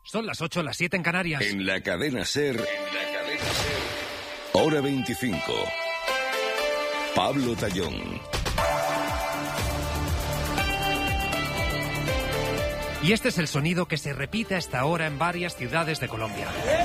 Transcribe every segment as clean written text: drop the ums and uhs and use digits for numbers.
Son las 8, las 7 en Canarias. En la cadena SER, hora 25. Pablo Tallón. Y este es el sonido que se repite hasta ahora en varias ciudades de Colombia.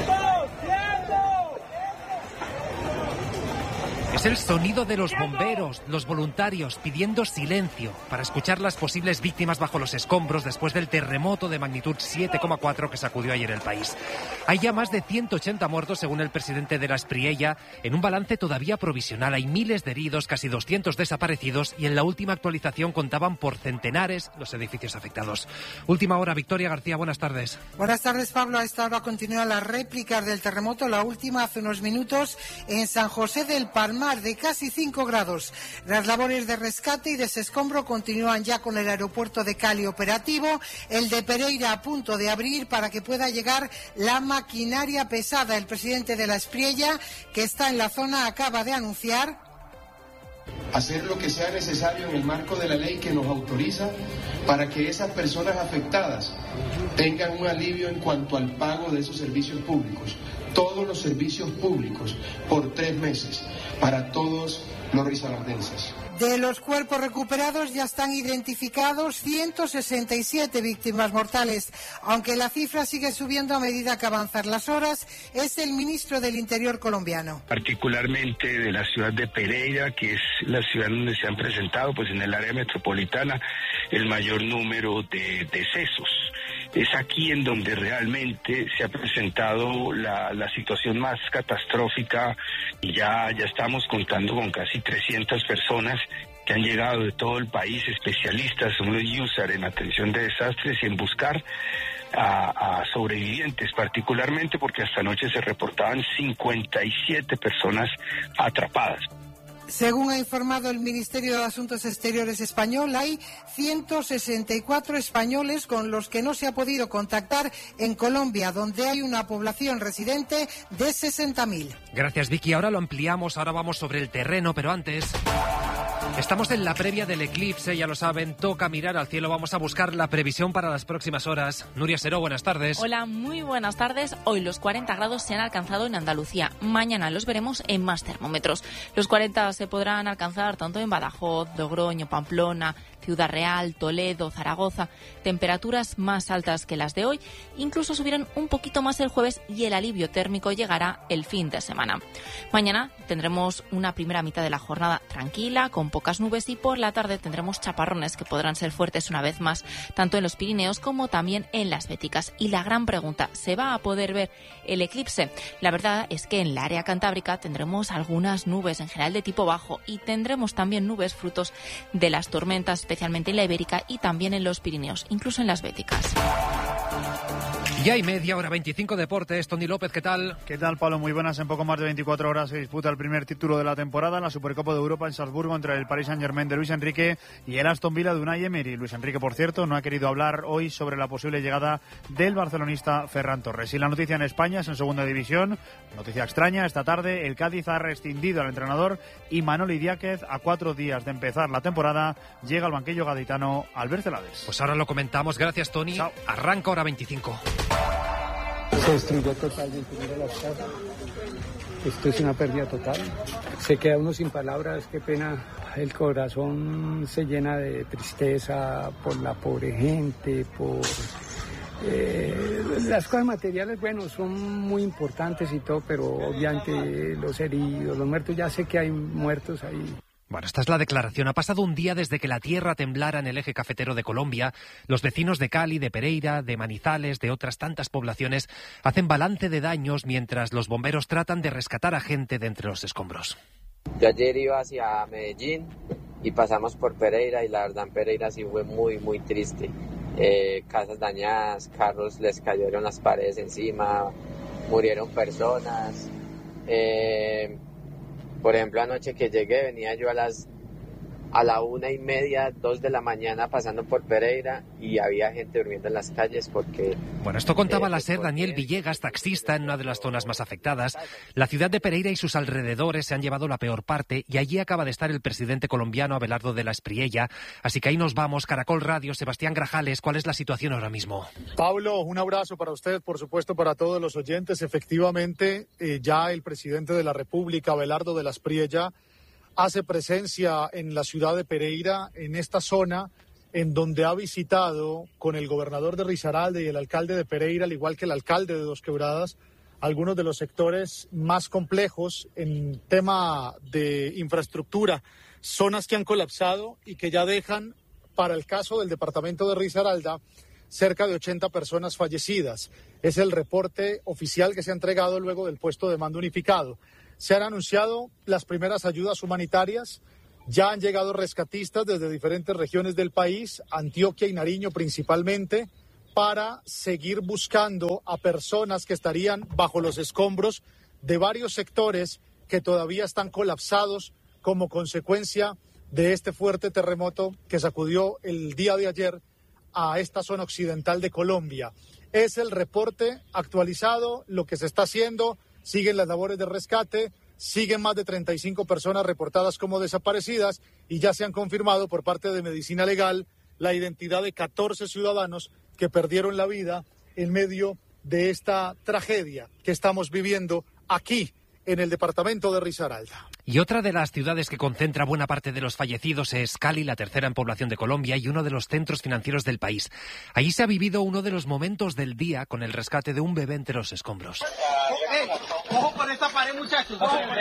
Es el sonido de los bomberos, los voluntarios, pidiendo silencio para escuchar las posibles víctimas bajo los escombros después del terremoto de magnitud 7,4 que sacudió ayer el país. Hay ya más de 180 muertos, según el presidente de la Espriella, en un balance todavía provisional. Hay miles de heridos, casi 200 desaparecidos, y en la última actualización contaban por centenares los edificios afectados. Última hora, Victoria García, buenas tardes. Buenas tardes, Pablo. A esta hora continúan las réplicas del terremoto, la última hace unos minutos en San José del Palmar, de casi 5 grados. Las labores de rescate y desescombro continúan ya con el aeropuerto de Cali operativo, el de Pereira a punto de abrir para que pueda llegar la maquinaria pesada. El presidente de la Espriella, que está en la zona, acaba de anunciar hacer lo que sea necesario en el marco de la ley que nos autoriza para que esas personas afectadas tengan un alivio en cuanto al pago de esos servicios públicos. Todos los servicios públicos por 3 meses para todos los risaraldenses. De los cuerpos recuperados ya están identificados 167 víctimas mortales. Aunque la cifra sigue subiendo a medida que avanzan las horas, es el ministro del Interior colombiano. Particularmente de la ciudad de Pereira, que es la ciudad donde se han presentado, pues en el área metropolitana, el mayor número de decesos. Es aquí en donde realmente se ha presentado la situación más catastrófica y ya estamos contando con casi 300 personas que han llegado de todo el país, especialistas, unos USAR en atención de desastres y en buscar a sobrevivientes, particularmente porque hasta anoche se reportaban 57 personas atrapadas. Según ha informado el Ministerio de Asuntos Exteriores español, hay 164 españoles con los que no se ha podido contactar en Colombia, donde hay una población residente de 60.000. Gracias, Vicky. Ahora lo ampliamos, ahora vamos sobre el terreno, pero antes... Estamos en la previa del eclipse, ya lo saben, toca mirar al cielo. Vamos a buscar la previsión para las próximas horas. Nuria Seró, buenas tardes. Hola, muy buenas tardes. Hoy los 40 grados se han alcanzado en Andalucía. Mañana los veremos en más termómetros. Los 40 se podrán alcanzar tanto en Badajoz, Logroño, Pamplona, Ciudad Real, Toledo, Zaragoza. Temperaturas más altas que las de hoy. Incluso subirán un poquito más el jueves y el alivio térmico llegará el fin de semana. Mañana tendremos una primera mitad de la jornada tranquila, con pocas nubes, y por la tarde tendremos chaparrones que podrán ser fuertes una vez más, tanto en los Pirineos como también en las Béticas. Y la gran pregunta, ¿se va a poder ver el eclipse? La verdad es que en la área cantábrica tendremos algunas nubes, en general de tipo bajo, y tendremos también nubes frutos de las tormentas, especialmente en la Ibérica y también en los Pirineos, incluso en las Béticas. Ya hay media hora, 25 deportes. Tony López, ¿qué tal? ¿Qué tal, Pablo? Muy buenas. En poco más de 24 horas se disputa el primer título de la temporada en la Supercopa de Europa en Salzburgo entre el Paris Saint-Germain de Luis Enrique y el Aston Villa de Unai Emery. Luis Enrique, por cierto, no ha querido hablar hoy sobre la posible llegada del barcelonista Ferran Torres. Y la noticia en España es en segunda división. Noticia extraña, esta tarde el Cádiz ha rescindido al entrenador y Manoli Diáquez, a 4 días de empezar la temporada, llega al banquillo gaditano Albert Celades. Pues ahora lo comentamos. Gracias, Tony. Chao. Arranca hora 25. Se destruyó totalmente las casas. Esto es una pérdida total. Se queda uno sin palabras, qué pena. El corazón se llena de tristeza por la pobre gente, por... las cosas materiales, bueno, son muy importantes y todo, pero obviamente los heridos, los muertos, ya sé que hay muertos ahí. Bueno, esta es la declaración. Ha pasado un día desde que la tierra temblara en el eje cafetero de Colombia. Los vecinos de Cali, de Pereira, de Manizales, de otras tantas poblaciones hacen balance de daños mientras los bomberos tratan de rescatar a gente de entre los escombros. Yo ayer iba hacia Medellín y pasamos por Pereira y la verdad en Pereira sí fue muy, muy triste. Casas dañadas, carros les cayeron las paredes encima, murieron personas. Por ejemplo, anoche que llegué venía yo a a la 1:30, 2 de la mañana pasando por Pereira y había gente durmiendo en las calles porque... Bueno, esto contaba la SER Daniel Villegas, taxista en una de las zonas más afectadas. La ciudad de Pereira y sus alrededores se han llevado la peor parte y allí acaba de estar el presidente colombiano Abelardo de la Espriella. Así que ahí nos vamos. Caracol Radio, Sebastián Grajales, ¿cuál es la situación ahora mismo? Pablo, un abrazo para usted, por supuesto para todos los oyentes. Efectivamente, ya el presidente de la República, Abelardo de la Espriella, hace presencia en la ciudad de Pereira, en esta zona en donde ha visitado con el gobernador de Risaralda y el alcalde de Pereira, al igual que el alcalde de Dos Quebradas, algunos de los sectores más complejos en tema de infraestructura, zonas que han colapsado y que ya dejan, para el caso del departamento de Risaralda, cerca de 80 personas fallecidas. Es el reporte oficial que se ha entregado luego del puesto de mando unificado. Se han anunciado las primeras ayudas humanitarias, ya han llegado rescatistas desde diferentes regiones del país, Antioquia y Nariño principalmente, para seguir buscando a personas que estarían bajo los escombros de varios sectores que todavía están colapsados como consecuencia de este fuerte terremoto que sacudió el día de ayer a esta zona occidental de Colombia. Es el reporte actualizado, lo que se está haciendo. Siguen las labores de rescate, siguen más de 35 personas reportadas como desaparecidas y ya se han confirmado por parte de Medicina Legal la identidad de 14 ciudadanos que perdieron la vida en medio de esta tragedia que estamos viviendo aquí en el departamento de Risaralda. Y otra de las ciudades que concentra buena parte de los fallecidos es Cali, la tercera en población de Colombia y uno de los centros financieros del país. Allí se ha vivido uno de los momentos del día con el rescate de un bebé entre los escombros. ¡Ojo con esta pared, muchachos!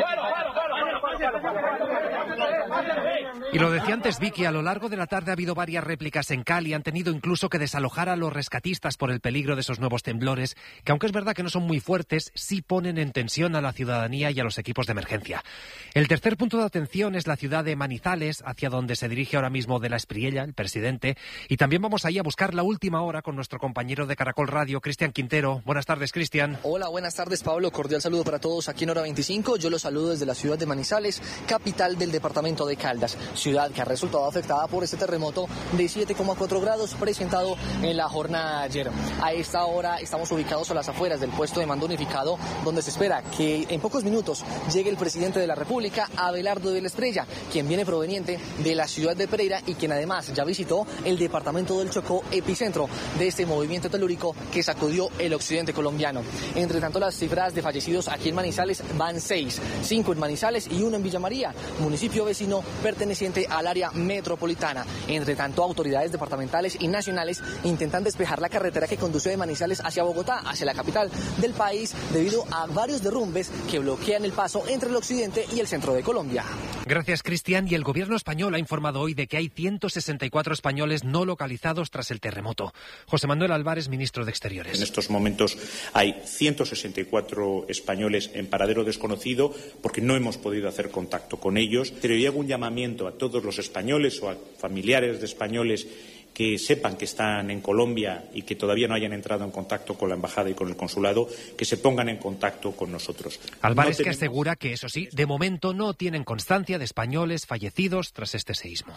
Y lo decía antes Vicky, a lo largo de la tarde ha habido varias réplicas en Cali. Han tenido incluso que desalojar a los rescatistas por el peligro de esos nuevos temblores, que aunque es verdad que no son muy fuertes, sí ponen en tensión a la ciudadanía y a los equipos de emergencia. El tercer punto de atención es la ciudad de Manizales, hacia donde se dirige ahora mismo de la Espriella, el presidente. Y también vamos ahí a buscar la última hora con nuestro compañero de Caracol Radio, Cristian Quintero. Buenas tardes, Cristian. Hola, buenas tardes, Pablo. Cordial saludo para todos aquí en Hora 25. Yo los saludo desde la ciudad de Manizales, capital del departamento de Caldas, ciudad que ha resultado afectada por este terremoto de 7,4 grados presentado en la jornada de ayer. A esta hora estamos ubicados a las afueras del puesto de mando unificado, donde se espera que en pocos minutos llegue el presidente de la República, Abelardo de la Espriella, quien viene proveniente de la ciudad de Pereira y quien además ya visitó el departamento del Chocó, epicentro de este movimiento telúrico que sacudió el occidente colombiano. Entre tanto, las cifras de fallecidos aquí en Manizales van 6, 5 en Manizales y 1 en Villa María, municipio vecino perteneciente al área metropolitana. Entre tanto, autoridades departamentales y nacionales intentan despejar la carretera que conduce de Manizales hacia Bogotá, hacia la capital del país, debido a varios derrumbes que bloquean el paso entre el occidente y el centro de Colombia. Gracias, Cristian. Y el gobierno español ha informado hoy de que hay 164 españoles no localizados tras el terremoto. José Manuel Álvarez, ministro de Exteriores. En estos momentos hay 164 españoles en paradero desconocido porque no hemos podido hacer contacto con ellos. Pero yo hago un llamamiento a todos los españoles o a familiares de españoles que sepan que están en Colombia y que todavía no hayan entrado en contacto con la embajada y con el consulado, que se pongan en contacto con nosotros. Álvarez que asegura que, eso sí, de momento no tienen constancia de españoles fallecidos tras este seísmo.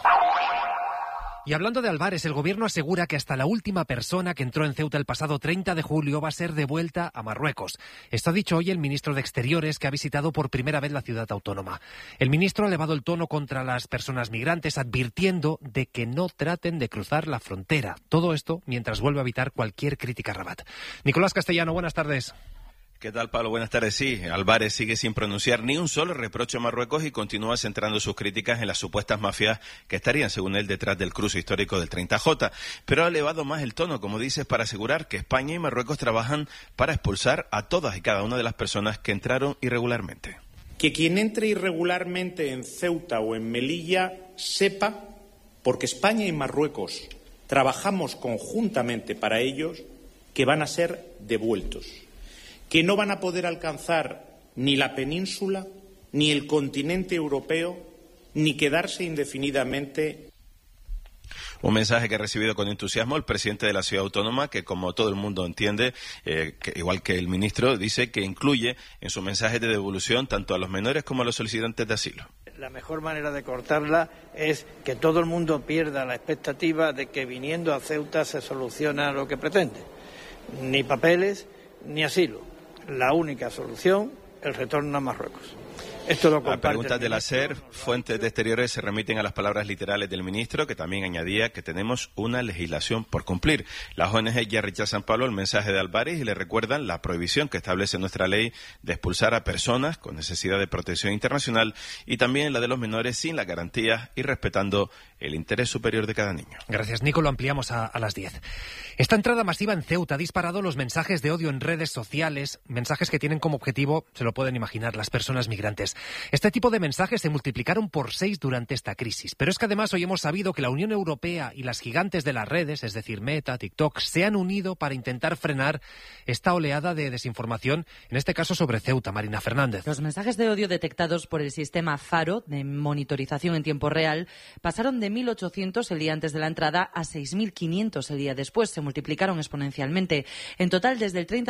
Y hablando de Álvarez, el gobierno asegura que hasta la última persona que entró en Ceuta el pasado 30 de julio va a ser devuelta a Marruecos. Esto ha dicho hoy el ministro de Exteriores, que ha visitado por primera vez la ciudad autónoma. El ministro ha elevado el tono contra las personas migrantes, advirtiendo de que no traten de cruzar la frontera. Todo esto mientras vuelve a evitar cualquier crítica a Rabat. Nicolás Castellano, buenas tardes. ¿Qué tal, Pablo? Buenas tardes. Sí, Álvarez sigue sin pronunciar ni un solo reproche a Marruecos y continúa centrando sus críticas en las supuestas mafias que estarían, según él, detrás del cruce histórico del 30J. Pero ha elevado más el tono, como dices, para asegurar que España y Marruecos trabajan para expulsar a todas y cada una de las personas que entraron irregularmente. Que quien entre irregularmente en Ceuta o en Melilla sepa, porque España y Marruecos trabajamos conjuntamente para ellos, que van a ser devueltos. Que no van a poder alcanzar ni la península, ni el continente europeo, ni quedarse indefinidamente. Un mensaje que ha recibido con entusiasmo el presidente de la ciudad autónoma, que como todo el mundo entiende, que, igual que el ministro, dice que incluye en su mensaje de devolución tanto a los menores como a los solicitantes de asilo. la mejor manera de cortarla es que todo el mundo pierda la expectativa de que viniendo a Ceuta se soluciona lo que pretende. Ni papeles, ni asilo. La única solución, el retorno a Marruecos. Esto lo a preguntas de la SER, fuentes de exteriores se remiten a las palabras literales del ministro, que también añadía que tenemos una legislación por cumplir. Las ONG ya rechazan, Pablo, el mensaje de Álvarez y le recuerdan la prohibición que establece nuestra ley de expulsar a personas con necesidad de protección internacional y también la de los menores sin las garantías y respetando el interés superior de cada niño. Gracias, Nico. Lo ampliamos a las 10. Esta entrada masiva en Ceuta ha disparado los mensajes de odio en redes sociales, mensajes que tienen como objetivo, se lo pueden imaginar, las personas migrantes. Este tipo de mensajes se multiplicaron por 6 durante esta crisis. Pero es que además hoy hemos sabido que la Unión Europea y las gigantes de las redes, es decir, Meta, TikTok, se han unido para intentar frenar esta oleada de desinformación, en este caso sobre Ceuta. Marina Fernández. Los mensajes de odio detectados por el sistema Faro de monitorización en tiempo real pasaron de 1.800 el día antes de la entrada a 6.500 el día después. Se multiplicaron exponencialmente. En total, desde el 30